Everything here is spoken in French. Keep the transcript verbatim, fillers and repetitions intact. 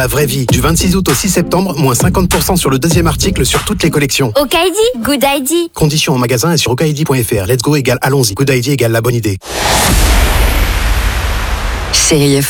La vraie vie. Du vingt-six août au six septembre, moins cinquante pour cent sur le deuxième article sur toutes les collections. Okaidi, good idea. Conditions en magasin et sur okaidi point f r. Let's go égale allons-y. Good idea égale la bonne idée. Chérie F M.